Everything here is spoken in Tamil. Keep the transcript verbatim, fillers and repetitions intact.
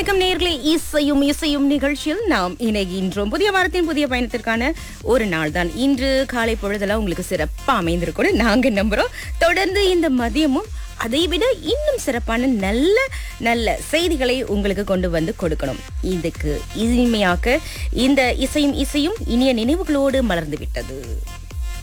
வணக்கம் நேயர்களே, இசையும் இசையும் நிகழ்ச்சியில் நாம் இணைகின்றோம். புதிய வாரத்தின் புதிய பயணத்திற்கான ஒரு நாள் தான் இன்று. காலை பொழுதெல்லாம் உங்களுக்கு சிறப்பா அமைந்திருக்கும் நாங்க நம்புறோம். தொடர்ந்து இந்த மதியமும் அதைவிட இன்னும் சிறப்பான நல்ல நல்ல செய்திகளை உங்களுக்கு கொண்டு வந்து கொடுக்கணும். இதுக்கு இனிமையாக்க இந்த இசையும் இசையும் இனிய நினைவுகளோடு மலர்ந்து விட்டது.